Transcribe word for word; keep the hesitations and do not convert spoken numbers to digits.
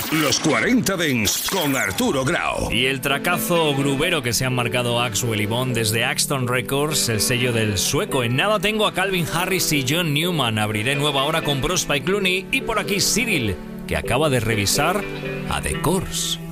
Los cuarenta Dance con Arturo Grau. Y el tracazo grubero que se han marcado Axwell y Bond desde Axton Records, el sello del sueco. En nada tengo a Calvin Harris y John Newman. Abriré nueva hora con Prosper Clooney y por aquí Cyril, que acaba de revisar a The Corrs.